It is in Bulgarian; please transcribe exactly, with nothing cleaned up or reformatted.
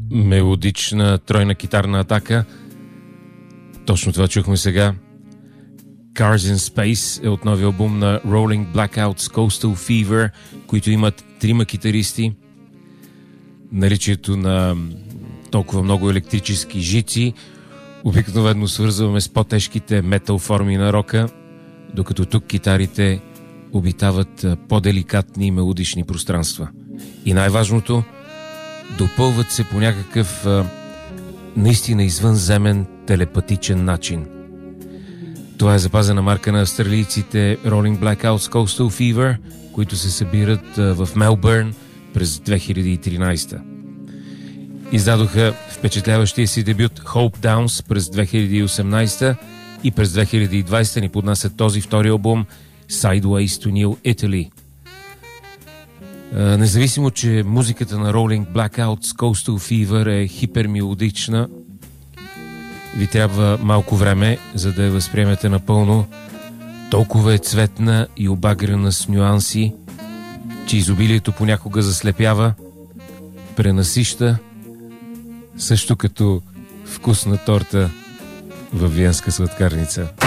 Мелодична тройна китарна атака. Точно това чухме сега. Cars in Space е от новия албум на Rolling Blackouts Coastal Fever, които имат трима китаристи. Наличието на толкова много електрически жици обикновено свързваме с по-тежките метал форми на рока, докато тук китарите обитават по-деликатни мелодични пространства. И най-важното, допълват се по някакъв а, наистина извънземен телепатичен начин. Това е запазена марка на австралийците Rolling Blackouts Coastal Fever, които се събират а, в Мелбърн през две хиляди и тринайсета. Издадоха впечатляващия си дебют Hope Downs през две хиляди и осемнайсета и през две хиляди и двайсета ни поднасят този втори албум Sideways to New Italy. Независимо, че музиката на Rolling Blackouts Coastal Fever е хипермелодична, ви трябва малко време, за да я възприемете напълно. Толкова е цветна и обагрена с нюанси, че изобилието понякога заслепява, пренасища, също като вкусна торта във виенска сладкарница.